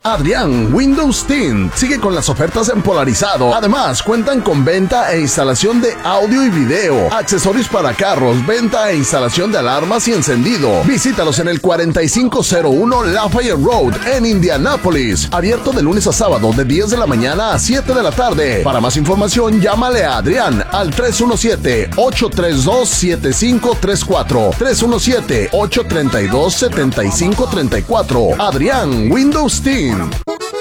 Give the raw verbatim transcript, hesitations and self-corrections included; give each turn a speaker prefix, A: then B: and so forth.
A: Adrián Windows Tint sigue con las ofertas en polarizado. Además, cuentan con venta e instalación de audio y video, accesorios para carros, venta e instalación de alarmas y encendido. Visítalos en el cuarenta y cinco cero uno Lafayette Road en Indianápolis. Abierto de lunes a sábado de diez de la mañana a siete de la tarde. Para más información, llámale a Adrián al tres uno siete, ocho tres dos, siete cinco tres cuatro. tres uno siete, ocho tres dos, siete cinco tres cuatro. Adrián Windows Tint.